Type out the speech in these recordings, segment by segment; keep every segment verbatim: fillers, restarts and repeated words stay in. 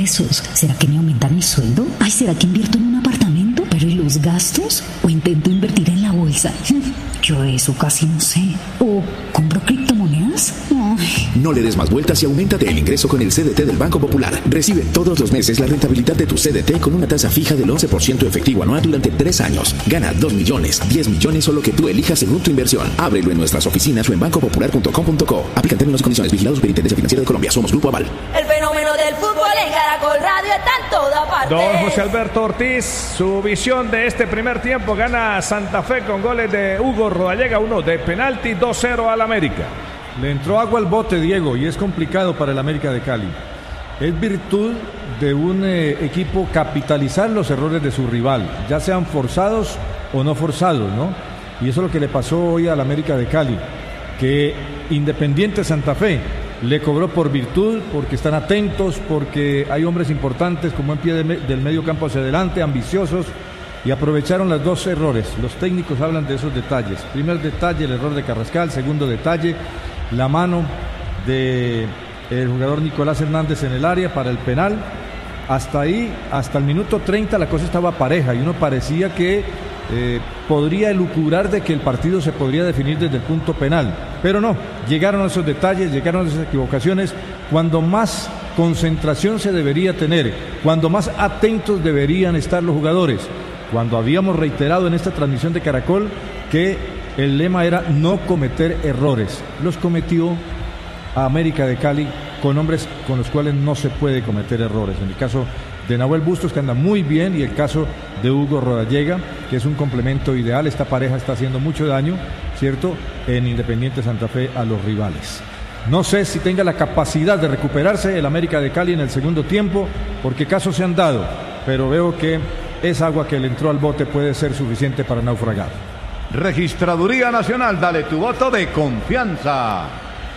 pesos. ¿Será que me aumentan el sueldo? Ay, ¿será que invierto en un apartamento? ¿Pero y los gastos? ¿O intento invertir en la bolsa? Yo de eso casi no sé. ¿O compro criptomonedas? Ay. No le des más vueltas y auméntate el ingreso con el C D T del Banco Popular. Recibe todos los meses la rentabilidad de tu C D T con una tasa fija del once por ciento efectivo anual durante tres años. Gana dos millones, diez millones o lo que tú elijas según tu inversión. Ábrelo en nuestras oficinas o en banco popular punto com punto co. Aplican términos y condiciones. Vigilados por Superintendencia Financiera de Colombia. Somos Grupo Aval. El fenómeno del fútbol en Caracol Radio está en toda parte. Don José Alberto Ortiz, su visión de este primer tiempo. Gana Santa Fe con goles de Hugo Rodallega, uno de penalti, dos cero al América. Le entró agua al bote, Diego, y es complicado para el América de Cali. Es virtud de un eh, equipo capitalizar los errores de su rival, ya sean forzados o no forzados, ¿no? Y eso es lo que le pasó hoy al América de Cali, que Independiente Santa Fe le cobró por virtud, porque están atentos, porque hay hombres importantes con buen pie de me- del medio campo hacia adelante, ambiciosos, y aprovecharon los dos errores. Los técnicos hablan de esos detalles. Primer detalle, el error de Carrascal. Segundo detalle, la mano del jugador Nicolás Hernández en el área para el penal. Hasta ahí, hasta el minuto treinta, la cosa estaba pareja y uno parecía que eh, podría elucubrar de que el partido se podría definir desde el punto penal. Pero no, llegaron a esos detalles, llegaron a esas equivocaciones cuando más concentración se debería tener, cuando más atentos deberían estar los jugadores. Cuando habíamos reiterado en esta transmisión de Caracol que el lema era no cometer errores. Los cometió a América de Cali con hombres con los cuales no se puede cometer errores. En el caso de Nahuel Bustos, que anda muy bien, y el caso de Hugo Rodallega, que es un complemento ideal. Esta pareja está haciendo mucho daño, ¿cierto?, en Independiente Santa Fe a los rivales. No sé si tenga la capacidad de recuperarse el América de Cali en el segundo tiempo, porque casos se han dado, pero veo que esa agua que le entró al bote puede ser suficiente para naufragar. Registraduría Nacional, dale tu voto de confianza.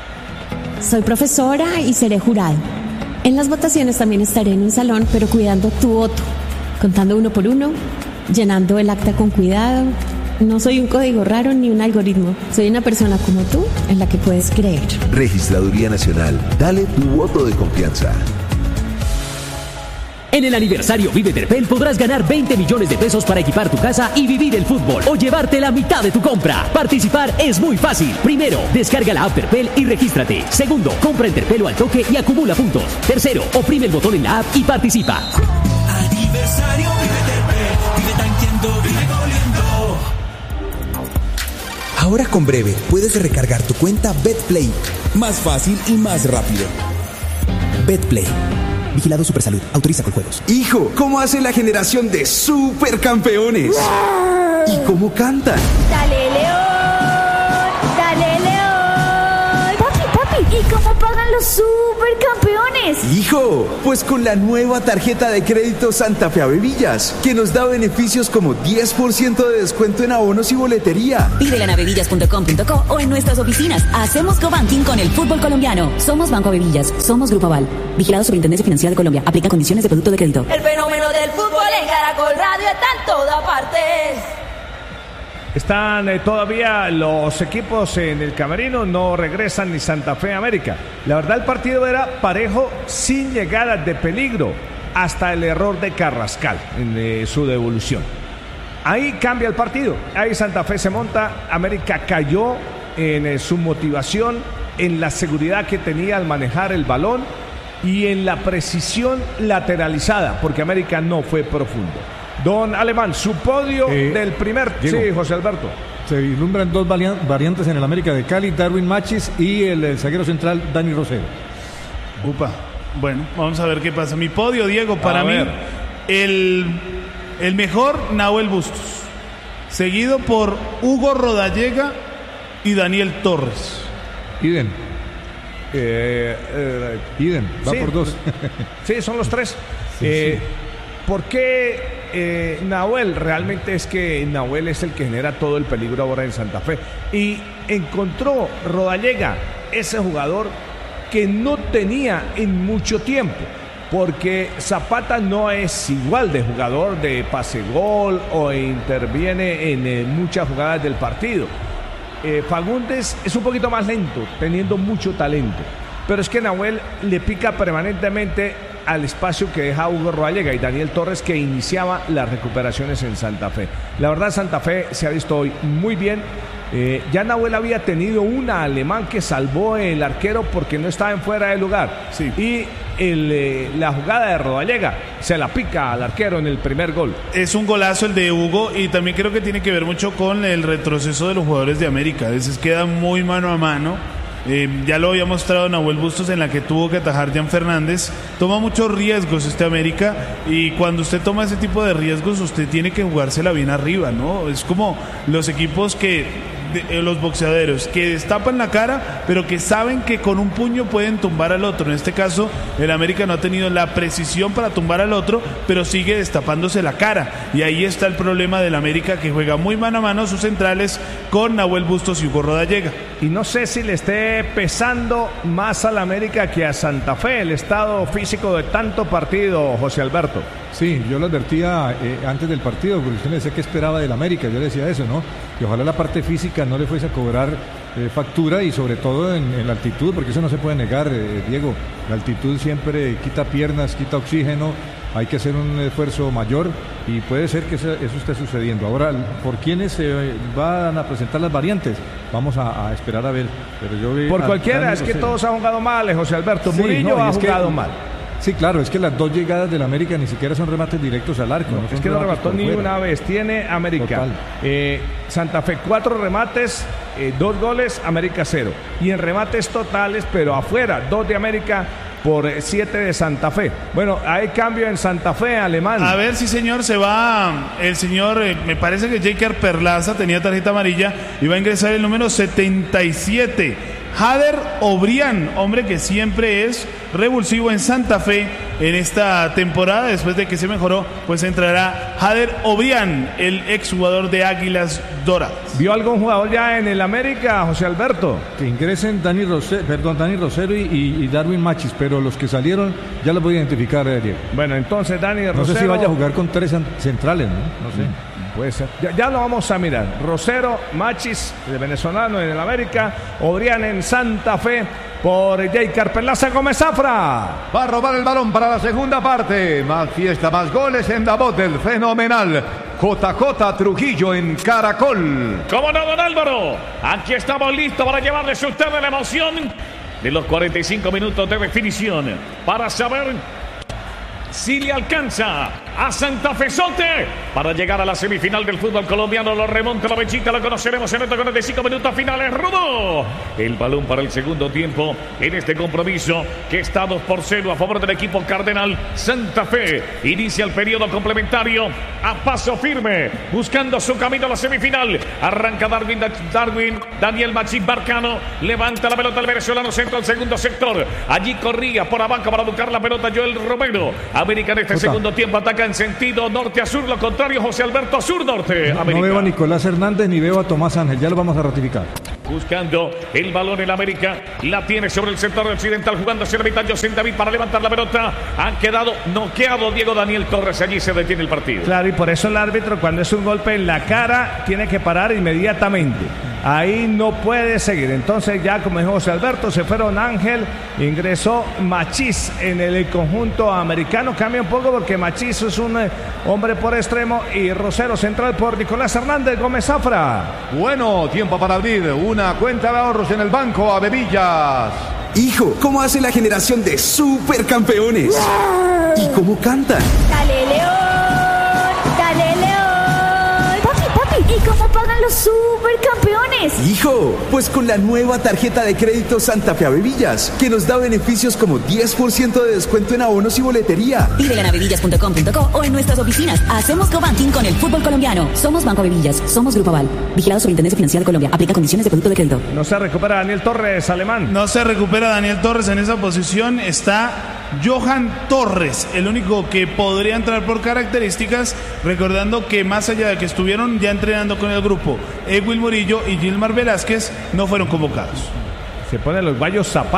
Soy profesora y seré jurado. En las votaciones también estaré en un salón, pero cuidando tu voto, contando uno por uno, llenando el acta con cuidado. No soy un código raro ni un algoritmo. Soy una persona como tú en la que puedes creer. Registraduría Nacional, dale tu voto de confianza. En el aniversario Vive Terpel podrás ganar veinte millones de pesos para equipar tu casa y vivir el fútbol o llevarte la mitad de tu compra. Participar es muy fácil. Primero, descarga la app Terpel y regístrate. Segundo, compra en Terpel o al toque y acumula puntos. Tercero, oprime el botón en la app y participa. Aniversario Vive Terpel, vive tanqueando, vive goleando. Ahora con Breve puedes recargar tu cuenta BetPlay más fácil y más rápido. BetPlay. Vigilado Supersalud. Autoriza con juegos. Hijo, ¿cómo hace la generación de supercampeones? ¿Y cómo cantan? Dale, León. Dale, León. Papi, papi, ¿y cómo pagan los supercampeones? Hijo, pues con la nueva tarjeta de crédito Santa Fe Avevillas, que nos da beneficios como diez por ciento de descuento en abonos y boletería. Pídela en avevillas punto com punto co o en nuestras oficinas. Hacemos cobanking con el fútbol colombiano. Somos Banco Avevillas. Somos Grupo Aval. Vigilado Superintendencia Financiera de Colombia. Aplica condiciones de producto de crédito. El fenómeno del fútbol en Caracol Radio está en toda parte. Están eh, todavía los equipos en el camerino, no regresan ni Santa Fe América. La verdad, el partido era parejo, sin llegadas de peligro, hasta el error de Carrascal en eh, su devolución. Ahí cambia el partido, ahí Santa Fe se monta, América cayó en eh, su motivación, en la seguridad que tenía al manejar el balón y en la precisión lateralizada, porque América no fue profundo. Don Alemán, su podio eh, del primer... Diego, sí, José Alberto. Se vislumbran dos variantes en el América de Cali, Darwin Machis y el, el zaguero central Dani Rosero. Upa, bueno, vamos a ver qué pasa. Mi podio, Diego, para a mí, el, el mejor, Nahuel Bustos, seguido por Hugo Rodallega y Daniel Torres. Idem. Eh, eh, Idem, va sí, por dos. Sí, son los tres. Sí, eh, sí. ¿Por qué eh, Nahuel? Realmente es que Nahuel es el que genera todo el peligro ahora en Santa Fe. Y encontró Rodallega, ese jugador que no tenía en mucho tiempo. Porque Zapata no es igual de jugador de pase-gol o interviene en eh, muchas jugadas del partido. Eh, Fagundes es un poquito más lento, teniendo mucho talento. Pero es que Nahuel le pica permanentemente al espacio que deja Hugo Rodallega y Daniel Torres, que iniciaba las recuperaciones en Santa Fe. La verdad, Santa Fe se ha visto hoy muy bien. Eh, ya Nahuel había tenido una alemán que salvó el arquero porque no estaba en fuera de lugar. Sí. Y el, eh, la jugada de Rodallega se la pica al arquero en el primer gol. Es un golazo el de Hugo, y también creo que tiene que ver mucho con el retroceso de los jugadores de América. A veces queda muy mano a mano. Eh, ya lo había mostrado Nahuel Bustos en la que tuvo que atajar Jan Fernández. Toma muchos riesgos este América, y cuando usted toma ese tipo de riesgos usted tiene que jugársela bien arriba, ¿no? Es como los equipos que de, eh, los boxeadores que destapan la cara pero que saben que con un puño pueden tumbar al otro. En este caso el América no ha tenido la precisión para tumbar al otro, pero sigue destapándose la cara, y ahí está el problema del América, que juega muy mano a mano sus centrales con Nahuel Bustos y Hugo Rodallega. Y no sé si le esté pesando más al América que a Santa Fe el estado físico de tanto partido, José Alberto. Sí, yo lo advertía eh, antes del partido, porque usted me decía que esperaba del América, yo le decía eso, ¿no? Que ojalá la parte física no le fuese a cobrar eh, factura, y sobre todo en, en la altitud, porque eso no se puede negar, eh, Diego. La altitud siempre quita piernas, quita oxígeno, hay que hacer un esfuerzo mayor, y puede ser que eso, eso esté sucediendo. Ahora, ¿por quiénes se van a presentar las variantes? Vamos a, a esperar a ver. Pero yo vi Por a, cualquiera, a es que todos han jugado mal, José Alberto. Sí, Murillo no, ha es que- jugado mal. Sí, claro, es que las dos llegadas del América ni siquiera son remates directos al arco. No, no es son que no remates remató por ni fuera. una vez. Tiene América. Total. Eh, Santa Fe, cuatro remates, eh, dos goles, América cero. Y en remates totales, pero afuera, dos de América por eh, siete de Santa Fe. Bueno, hay cambio en Santa Fe, Alemán. A ver, sí señor, se va el señor, eh, me parece que Jaker Perlaza tenía tarjeta amarilla, y va a ingresar el número setenta y siete, Hader Obrián, hombre que siempre es revulsivo en Santa Fe en esta temporada. Después de que se mejoró, pues entrará Hader Obrián, el exjugador de Águilas Doradas. ¿Vio algún jugador ya en el América, José Alberto? Que ingresen Dani Rosero, perdón, Dani Rosero y, y- y Darwin Machis, pero los que salieron ya los voy a identificar, eh, Diego. Bueno, entonces Dani Rosero. No sé si vaya a jugar con tres an- centrales, ¿no? No sé. Puede ser. Ya, ya lo vamos a mirar. Rosero, Machis, el venezolano en el América, Obrián en Santa Fe, por Jay Carpelaza Gómez Zafra. Va a robar el balón para la segunda parte. Más fiesta, más goles en la voz del fenomenal J J Trujillo en Caracol. ¿Cómo no, don Álvaro? Aquí estamos listos para llevarles a ustedes la emoción de los cuarenta y cinco minutos de definición, para saber si le alcanza a Santa Fezote para llegar a la semifinal del fútbol colombiano. Lo remonta la mechita, lo conoceremos en estos cuarenta y cinco minutos finales. Rodó el balón para el segundo tiempo en este compromiso que está dos por cero a favor del equipo cardenal. Santa Fe inicia el periodo complementario a paso firme, buscando su camino a la semifinal. Arranca Darwin, Darwin Daniel Machín Barcano, levanta la pelota el venezolano, centro al segundo sector. Allí corría por abajo para buscar la pelota Joel Romero. América en este Jota. segundo tiempo ataca en sentido norte a sur, lo contrario José Alberto, sur-norte. No, América. no veo a Nicolás Hernández ni veo a Tomás Ángel, ya lo vamos a ratificar. Buscando el balón en América, la tiene sobre el sector occidental, jugando hacia la mitad José David para levantar la pelota. Han quedado noqueado Diego Daniel Torres, allí se detiene el partido. Claro, y por eso el árbitro, cuando es un golpe en la cara, tiene que parar inmediatamente. Ahí no puede seguir. Entonces ya, como dijo José Alberto, se fueron Ángel, ingresó Machís en el conjunto americano. Cambia un poco porque Machís es un eh, hombre por extremo, y Rosero central por Nicolás Hernández Gómez Zafra. Bueno, tiempo para abrir una cuenta de ahorros en el Banco Avevillas. Hijo, ¿cómo hace la generación de supercampeones? ¿Y cómo cantan? Dale León, dale León. Papi, papi, ¿y cómo pagan los supercampeones? Hijo, pues con la nueva tarjeta de crédito Santa Fe Avevillas, que nos da beneficios como diez por ciento de descuento en abonos y boletería. Pídela en avevillas punto com punto co o en nuestras oficinas. Hacemos cobanking con el fútbol colombiano. Somos Banco Avevillas, somos Grupo Aval. Vigilado Superintendencia Financiera de Colombia. Aplica condiciones de producto de crédito. No se recupera Daniel Torres, Alemán. No se recupera Daniel Torres en esa posición. Está Johan Torres, el único que podría entrar por características, recordando que más allá de que estuvieron ya entrenando con el grupo, Edwin Murillo y Gilmar Velázquez no fueron convocados. Se ponen los guayos Zapata.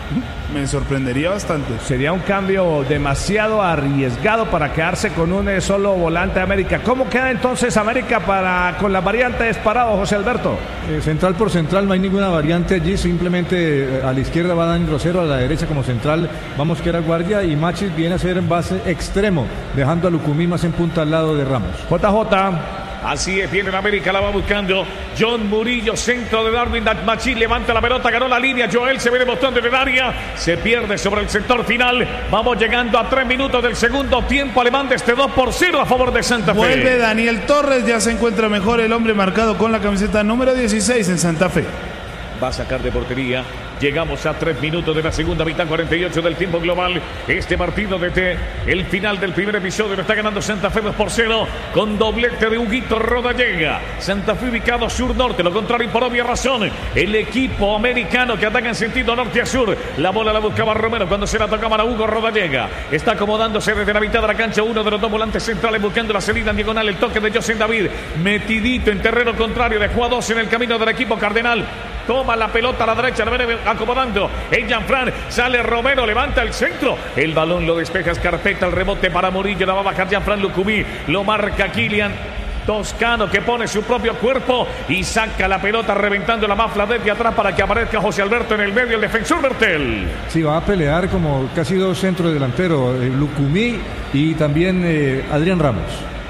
Me sorprendería bastante. Sería un cambio demasiado arriesgado para quedarse con un eh, solo volante de América. ¿Cómo queda entonces América para con las variantes parado, José Alberto? Eh, central por central, no hay ninguna variante allí. Simplemente eh, a la izquierda va Dan Grosero, a la derecha como central va Mosquera Guardia y Machis viene a ser en base extremo, dejando a Lucumí más en punta al lado de Ramos. J J. Así es, viene en América, la va buscando John Murillo, centro de Darwin Machín, levanta la pelota, ganó la línea, Joel se viene mostrando en el área, se pierde sobre el sector final, vamos llegando a tres minutos del segundo tiempo, alemán de este dos por cero a favor de Santa Fe. Vuelve Daniel Torres, ya se encuentra mejor el hombre marcado con la camiseta número dieciséis en Santa Fe. Va a sacar de portería. Llegamos a tres minutos de la segunda mitad, cuarenta y ocho del tiempo global. Este partido desde el final del primer episodio lo está ganando Santa Fe dos por cero con doblete de Huguito Rodallega. Santa Fe ubicado sur-norte, lo contrario por obvia razón. El equipo americano que ataca en sentido norte a sur. La bola la buscaba Romero cuando se la tocaba a Hugo Rodallega. Está acomodándose desde la mitad de la cancha uno de los dos volantes centrales buscando la salida en diagonal. El toque de José David, metidito en terreno contrario, dejó a dos en el camino del equipo cardenal. Toma la pelota a la derecha, la viene acomodando en Jean-Fran, sale Romero, levanta el centro, el balón lo despeja Escarpeta, el rebote para Murillo, la va a bajar Jean-Fran Lucumí, lo marca Kylian Toscano que pone su propio cuerpo y saca la pelota reventando la mafla desde atrás para que aparezca José Alberto en el medio, el defensor Bertel. Sí, va a pelear como casi dos centros delanteros, eh, Lucumí y también eh, Adrián Ramos.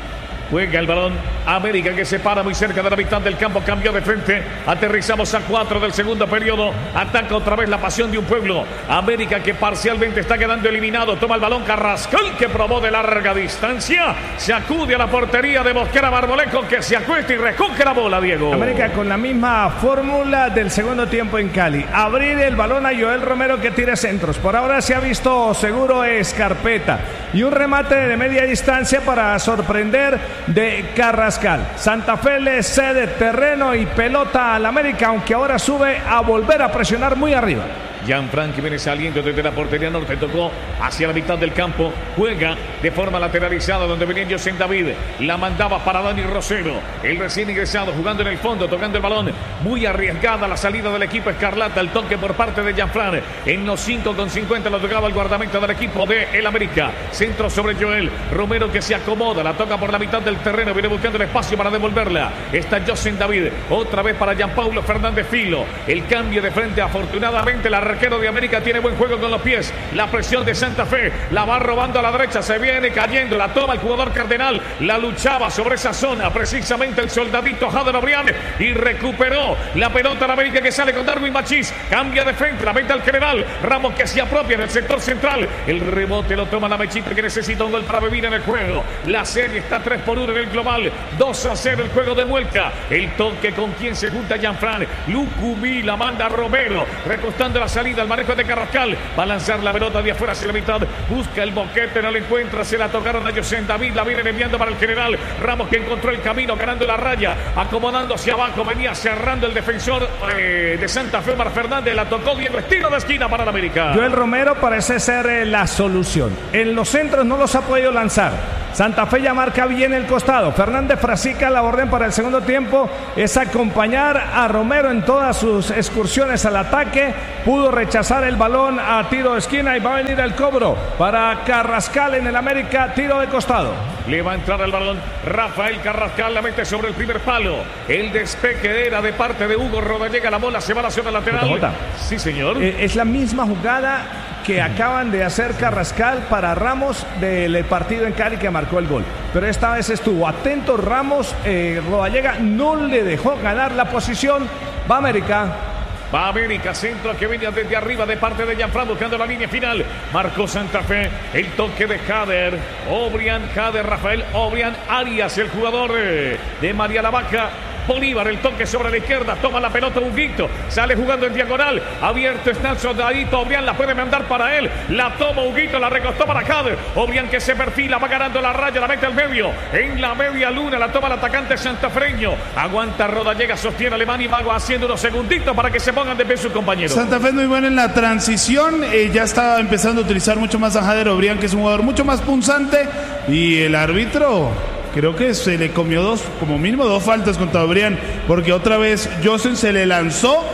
Juega el balón América que se para muy cerca de la mitad del campo, cambió de frente, aterrizamos a cuatro del segundo periodo, ataca otra vez la pasión de un pueblo. América que parcialmente está quedando eliminado, toma el balón Carrascal que probó de larga distancia, se acude a la portería de Mosquera Marmolejo que se acuesta y recoge la bola, Diego. América con la misma fórmula del segundo tiempo en Cali, abrir el balón a Joel Romero que tire centros, por ahora se ha visto seguro Escarpeta y un remate de media distancia para sorprender de Carrascal. Santa Fe le cede terreno y pelota al América, aunque ahora sube a volver a presionar muy arriba. Jean-Frank viene saliendo desde la portería norte, tocó hacia la mitad del campo, juega de forma lateralizada donde venía José David, la mandaba para Dani Rosero, el recién ingresado jugando en el fondo, tocando el balón, muy arriesgada la salida del equipo Escarlata, el toque por parte de Jean-Frank, en los cinco con cincuenta lo tocaba el guardameta del equipo de el América, centro sobre Joel, Romero que se acomoda, la toca por la mitad del terreno, viene buscando el espacio para devolverla, está José David, otra vez para Gianpaulo Fernández Filo, el cambio de frente afortunadamente la arquero de América tiene buen juego con los pies, la presión de Santa Fe, la va robando a la derecha, se viene cayendo, la toma el jugador cardenal, la luchaba sobre esa zona, precisamente el soldadito Jader Obrián y recuperó la pelota de América que sale con Darwin Machís, cambia de frente, la mete al general, Ramos que se apropia en el sector central, el rebote lo toma la Mechita que necesita un gol para vivir en el juego, la serie está tres por uno en el global, dos a cero el juego de vuelta, el toque con quien se junta Jean-Fran, Lucumí la manda a Romero, recostando la salida al manejo de Carrascal, va a lanzar la pelota de afuera hacia la mitad, busca el boquete, no la encuentra, se la tocaron a José David, la viene enviando para el general, Ramos que encontró el camino, ganando la raya, acomodando hacia abajo, venía cerrando el defensor eh, de Santa Fe, Mar Fernández, la tocó bien, estilo de esquina para la América. Joel Romero parece ser eh, la solución, en los centros no los ha podido lanzar, Santa Fe ya marca bien el costado, Fernández Frasica la orden para el segundo tiempo, es acompañar a Romero en todas sus excursiones al ataque, pudo rechazar el balón a tiro de esquina y va a venir el cobro para Carrascal en el América, tiro de costado. Le va a entrar el balón Rafael Carrascal, la mete sobre el primer palo, el despeje era de parte de Hugo Rodallega, la bola se va a la zona lateral. Jota, Jota. Sí, señor. Eh, es la misma jugada que acaban de hacer Carrascal para Ramos del partido en Cali que marcó el gol, pero esta vez estuvo atento Ramos, eh, Rodallega no le dejó ganar la posición, va América. Va América, centro que viene desde arriba de parte de Jean-Fran buscando la línea final. Marcó Santa Fe, el toque de Jader, Obrián, Jader, Rafael Obrián Arias, el jugador de María la Vaca. Bolívar, el toque sobre la izquierda, toma la pelota Huguito, sale jugando en diagonal, abierto está soldadito, Obrián la puede mandar para él, la toma Huguito, la recostó para Jader, Obrián que se perfila, va ganando la raya, la mete al medio, en la media luna, la toma el atacante santafreño, aguanta Rodallega, sostiene Alemán y va haciendo unos segunditos para que se pongan de pie sus compañeros. Santa Fe muy buena en la transición, eh, ya está empezando a utilizar mucho más a Jader Obrián, que es un jugador mucho más punzante, y el árbitro... creo que se le comió dos, como mínimo dos faltas contra Obrián, porque otra vez Josen se le lanzó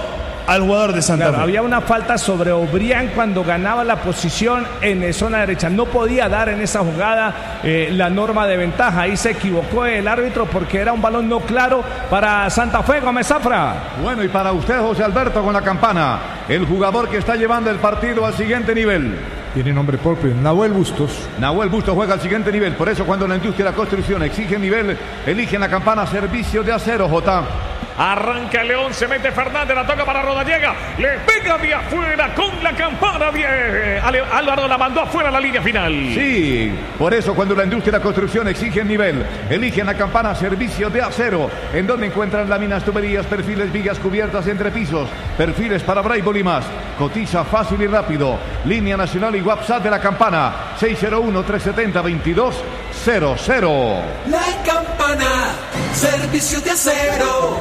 al jugador de Santa Claro, Fe. había una falta sobre Obrián cuando ganaba la posición en eh, zona derecha. No podía dar en esa jugada eh, la norma de ventaja. Ahí se equivocó el árbitro porque era un balón no claro para Santa Fe. Gómez Zafra. Bueno, y para usted, José Alberto, con la campana, el jugador que está llevando el partido al siguiente nivel. Tiene nombre propio, Nahuel Bustos. Nahuel Bustos juega al siguiente nivel. Por eso cuando la industria de la construcción exige nivel, eligen la campana servicio de acero, J. Arranca el León, se mete Fernández, la toca para Rodallega, le pega de afuera con la campana. Bien. Álvaro la mandó afuera a la línea final. Sí, por eso cuando la industria de la construcción exige nivel, eligen la campana servicio de acero, en donde encuentran láminas, tuberías, perfiles, vigas, cubiertas, entrepisos, perfiles para Braille y más. Cotiza fácil y rápido. Línea nacional y WhatsApp de la campana seis cero uno, tres siete cero, veintidós cero cero. La campana, servicio de acero.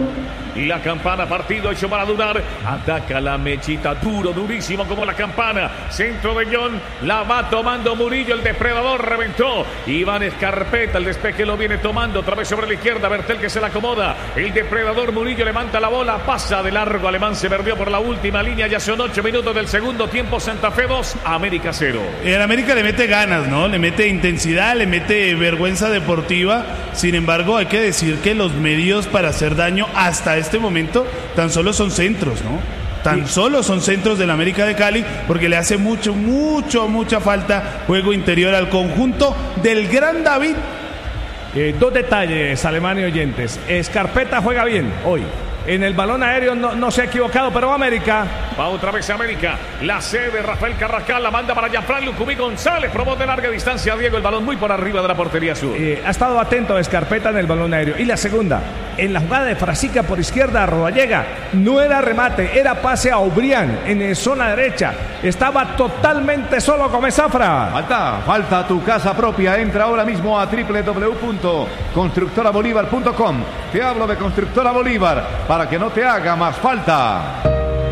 Y la campana, partido hecho para durar. Ataca la mechita, duro, durísimo como la campana. Centro de John, la va tomando Murillo, el depredador reventó. Iván Escarpeta, el despeje lo viene tomando. Otra vez sobre la izquierda, Bertel que se la acomoda. El depredador Murillo levanta la bola, pasa de largo. Alemán se perdió por la última línea. Ya son ocho minutos del segundo tiempo. Santa Fe dos, América cero. El América le mete ganas, ¿no? Le mete intensidad, le mete vergüenza deportiva. Sin embargo, hay que decir que los medios para hacer daño hasta este momento tan solo son centros, ¿no? Tan solo son centros del América de Cali, porque le hace mucho, mucho, mucha falta juego interior al conjunto del Gran David. Eh, dos detalles, Alemán y oyentes. Escarpeta juega bien hoy. En el balón aéreo no, no se ha equivocado, pero América. Va otra vez América. La sede, Rafael Carrascal, la manda para Gianfranco Lucumí González. Probó de larga distancia, Diego, el balón muy por arriba de la portería sur. Eh, ha estado atento a Escarpeta en el balón aéreo. Y la segunda, en la jugada de Frasica por izquierda a Rodallega, no era remate, era pase a Obrián en zona derecha. Estaba totalmente solo Gómez Zafra. Falta, falta tu casa propia. Entra ahora mismo a doble u doble u doble u punto constructora bolívar punto com. Te hablo de Constructora Bolívar para que no te haga más falta.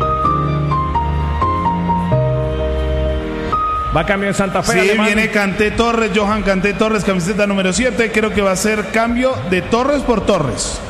Va cambio en Santa Fe. Sí, Alemán. viene Kanté Torres, Johan Kanté Torres, camiseta número siete. Creo que va a ser cambio de Torres por Torres.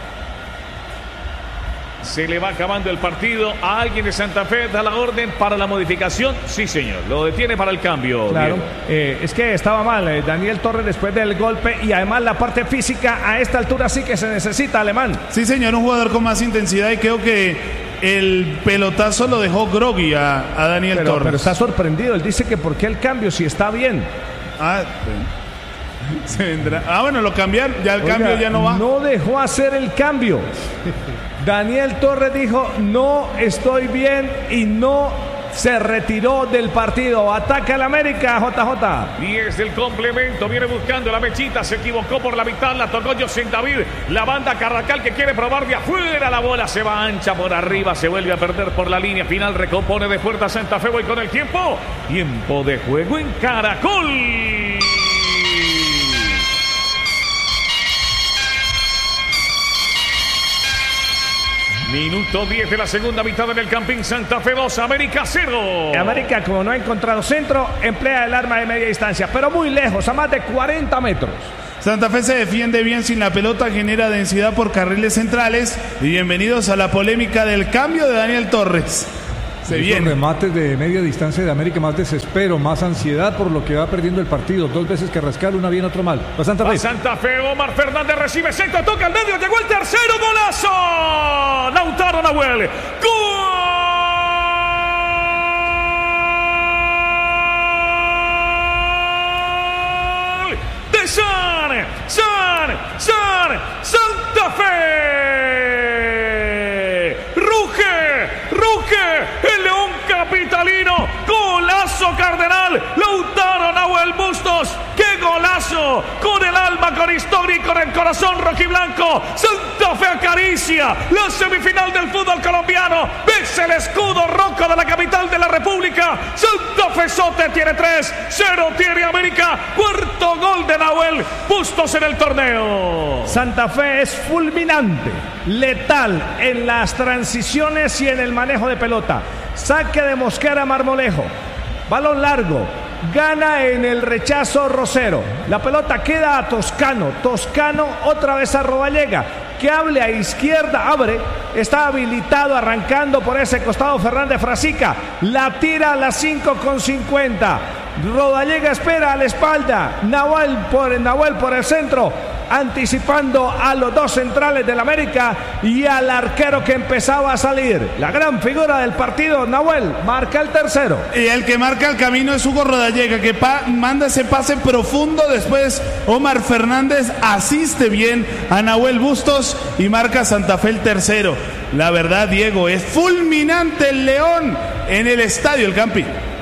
Se le va acabando el partido. A alguien de Santa Fe da la orden para la modificación. Sí, señor. Lo detiene para el cambio. Claro. Eh, es que estaba mal eh, Daniel Torres después del golpe. Y además la parte física a esta altura sí que se necesita, Alemán. Sí, señor. Un jugador con más intensidad. Y creo que el pelotazo lo dejó groggy a, a Daniel pero, Torres. Pero está sorprendido. Él dice que por qué el cambio si está bien. Ah, se vendrá. Ah, bueno, lo cambiaron. Ya el Oiga, cambio ya no va. No dejó hacer el cambio. Daniel Torres dijo, no estoy bien y no se retiró del partido. Ataca el América, J J. diez del complemento, viene buscando la mechita, se equivocó por la mitad, la tocó José David, la banda Carrascal que quiere probar de afuera, la bola se va ancha por arriba, se vuelve a perder por la línea final, recompone de puerta Santa Fe, voy con el tiempo, tiempo de juego en Caracol. Minuto diez de la segunda mitad en el Campín. Santa Fe dos, América cero. América, como no ha encontrado centro, emplea el arma de media distancia, pero muy lejos, a más de cuarenta metros. Santa Fe se defiende bien sin la pelota, genera densidad por carriles centrales. Y bienvenidos a la polémica del cambio de Daniel Torres. Se viene. Remates de media distancia de América, más desespero, más ansiedad por lo que va perdiendo el partido. Dos veces Carrascal, una bien, otro mal. Va Santa Fe. Va Santa Fe, Omar Fernández recibe centro, toca al medio, llegó el tercero, golazo. Lautaro Nahuel. ¡Gol! De San, San, San, Santa Fe. Ruge, ruge, el León capitalino. Golazo cardenal, Lautaro Nahuel Bustos. ¡Qué golazo! Con el alma, con historia y con el corazón rojiblanco. Santa Fe acaricia la semifinal del fútbol colombiano. Ves el escudo rojo de la capital de la República. Santa Fe Sote tiene tres, cero tiene América. Cuarto gol de Nahuel Bustos en el torneo. Santa Fe es fulminante, letal en las transiciones y en el manejo de pelota. Saque de Mosquera Marmolejo. Balón largo. Gana en el rechazo Rosero. La pelota queda a Toscano. Toscano otra vez a Rodallega, que hable a izquierda, abre está habilitado arrancando por ese costado Fernández Frasica. La tira a las cinco con cincuenta. Rodallega espera a la espalda. Nahuel por, Nahuel por el centro, anticipando a los dos centrales del América y al arquero que empezaba a salir. La gran figura del partido, Nahuel, marca el tercero. Y el que marca el camino es Hugo Rodallega, que pa- manda ese pase profundo. Después Omar Fernández asiste bien a Nahuel Bustos y marca Santa Fe el tercero. La verdad, Diego, es fulminante el León en el Estadio El Campín.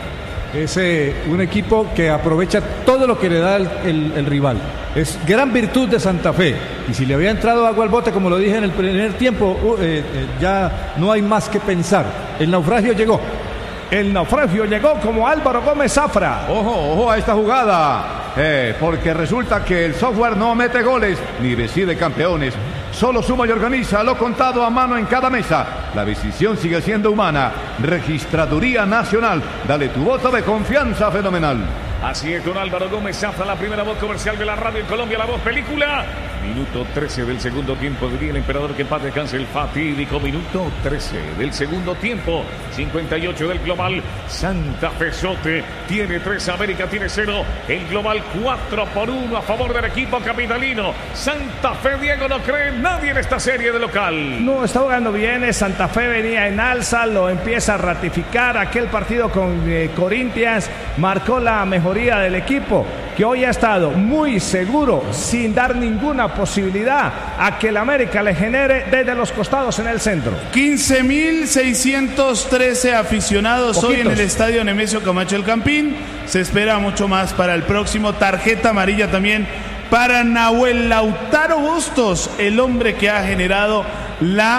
Es eh, un equipo que aprovecha todo lo que le da el, el, el rival. Es gran virtud de Santa Fe. Y si le había entrado agua al bote, como lo dije en el primer tiempo, uh, eh, eh, ya no hay más que pensar. El naufragio llegó. El naufragio llegó como Álvaro Gómez Zafra. Ojo, ojo a esta jugada. Eh, porque resulta que el software no mete goles ni decide campeones. Solo suma y organiza lo contado a mano en cada mesa. La decisión sigue siendo humana. Registraduría Nacional. Dale tu voto de confianza fenomenal. Así es, don Álvaro Gómez Zafra, la primera voz comercial de la radio en Colombia, la voz película. Minuto trece del segundo tiempo, diría el emperador que en paz descanse el fatídico minuto trece del segundo tiempo. cincuenta y ocho del global. Santa Fe Sote tiene tres, América tiene cero. El global cuatro por uno a favor del equipo capitalino. Santa Fe, Diego, no cree nadie en esta serie de local. No, está jugando bien. Santa Fe venía en alza, lo empieza a ratificar. Aquel partido con eh, Corinthians marcó la mejoría del equipo, que hoy ha estado muy seguro, sin dar ninguna posibilidad a que el América le genere desde los costados en el centro. quince mil seiscientos trece aficionados Poquitos. Hoy en el Estadio Nemesio Camacho El Campín. Se espera mucho más para el próximo. Tarjeta amarilla también para Nahuel Lautaro Bustos, el hombre que ha generado la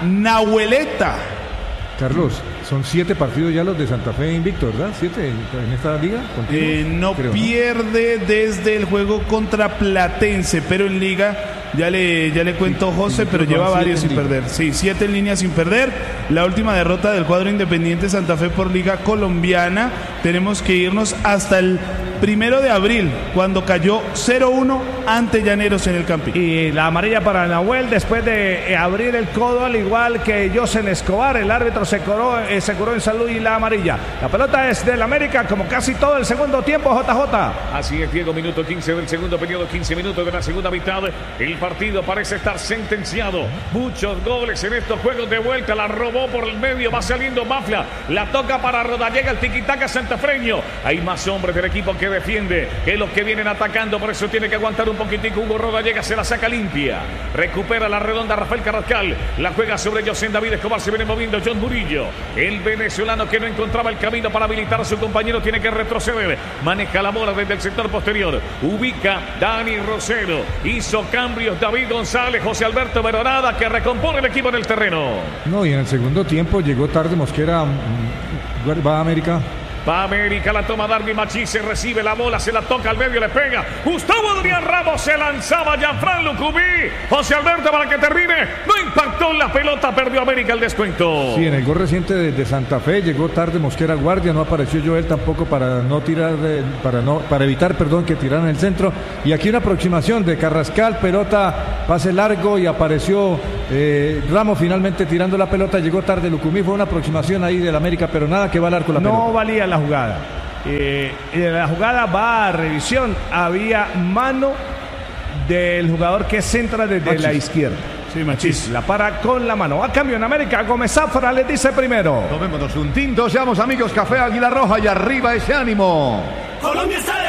Nahueleta. Carlos, son siete partidos ya los de Santa Fe invicto, ¿verdad? Siete en esta liga. Eh, no Creo, pierde ¿no? desde el juego contra Platense, pero en liga ya le ya le cuento sí, José, pero lleva varios sin perder. Sí, siete en línea sin perder. La última derrota del cuadro Independiente Santa Fe por liga colombiana. Tenemos que irnos hasta el primero de abril, cuando cayó cero uno ante Llaneros en el Campín. Y la amarilla para Nahuel después de abrir el codo, al igual que Josen Escobar. El árbitro se curó, eh, se curó en salud y la amarilla. La pelota es del América, como casi todo el segundo tiempo, J J. Así es, Diego, minuto quince del segundo periodo, quince minutos de la segunda mitad. El partido parece estar sentenciado. Muchos goles en estos juegos de vuelta. La robó por el medio, va saliendo Mafla. La toca para Rodallega, el tiquitaca santafreño. Hay más hombres del equipo que defiende que los que vienen atacando, por eso tiene que aguantar un poquitico. Hugo Rodallega se la saca limpia, recupera la redonda Rafael Carrascal, la juega sobre José David Escobar, se viene moviendo John Murillo, el venezolano que no encontraba el camino para habilitar a su compañero, tiene que retroceder, maneja la bola desde el sector posterior, ubica Dani Rosero, hizo cambios David González, José Alberto Veronada, que recompone el equipo en el terreno. No, y en el segundo tiempo llegó tarde Mosquera, va a América. Va América, la toma Darby Machís, se recibe la bola, se la toca al medio, le pega Gustavo Adrián Ramos, se lanzaba Gianfran Lucumí, José Alberto para que termine, no impactó en la pelota, perdió América el descuento. Sí, en el gol reciente de, de Santa Fe llegó tarde Mosquera Guardia, no apareció Joel tampoco para no tirar, de, para no para evitar, perdón, que tiraran el centro. Y aquí una aproximación de Carrascal, pelota, pase largo y apareció eh, Ramos finalmente tirando la pelota, llegó tarde Lucumí, fue una aproximación ahí del América, pero nada que va al arco la no pelota. No valía la jugada. Eh, la jugada va a revisión. Había mano del jugador que centra desde Machís. La izquierda. Sí, Machís. La para con la mano. A cambio en América, Gómez Zafra le dice primero. Tomémonos un tinto, seamos amigos, Café Águila Roja y arriba ese ánimo. Colombia está